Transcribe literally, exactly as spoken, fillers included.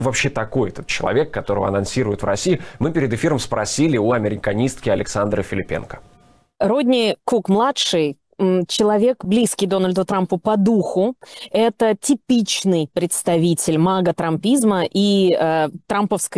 вообще такой этот человек, которого анонсируют в России? Мы перед эфиром спросили у американистки Александры Филипенко. Родни Кук-младший, человек, близкий Дональду Трампу по духу. Это типичный представитель мага-трампизма и э, трамповской